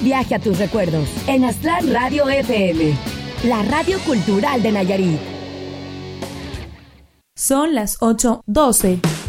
Viaje a tus recuerdos en Aztlán Radio FM, la radio cultural de Nayarit. Son las 8:12.